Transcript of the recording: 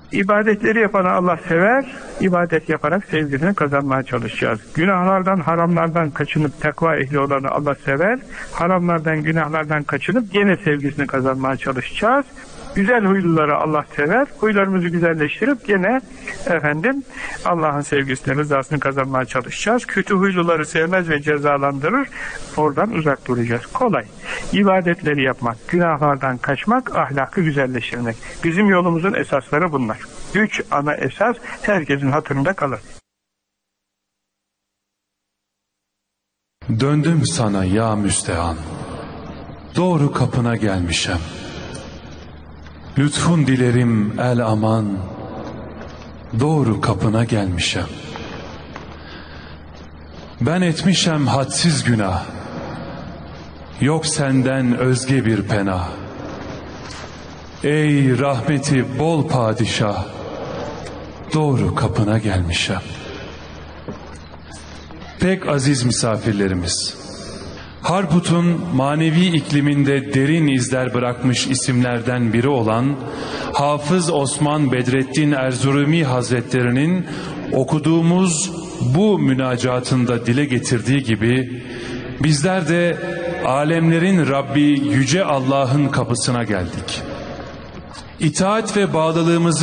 İbadetleri yapanı Allah sever, ibadet yaparak sevgisini kazanmaya çalışacağız. Günahlardan, haramlardan kaçınıp takva ehli olanı Allah sever, haramlardan, günahlardan kaçınıp gene sevgisini kazanmaya çalışacağız. Güzel huyluları Allah sever, huylarımızı güzelleştirip gene Allah'ın sevgisini, rızasını kazanmaya çalışacağız. Kötü huyluları sevmez ve cezalandırır, oradan uzak duracağız. Kolay. İbadetleri yapmak, günahlardan kaçmak, ahlakı güzelleştirmek. Bizim yolumuzun esasları bunlar. 3 ana esas herkesin hatırında kalır. Döndüm sana ya müstehan, doğru kapına gelmişem. Lütfun dilerim el aman, doğru kapına gelmişem. Ben etmişem hadsiz günah, yok senden özge bir penah. Ey rahmeti bol padişah, doğru kapına gelmişem. Pek aziz misafirlerimiz, Harput'un manevi ikliminde derin izler bırakmış isimlerden biri olan Hafız Osman Bedrettin Erzurumi Hazretleri'nin okuduğumuz bu münacatında dile getirdiği gibi bizler de alemlerin Rabbi Yüce Allah'ın kapısına geldik. İtaat ve bağlılığımızı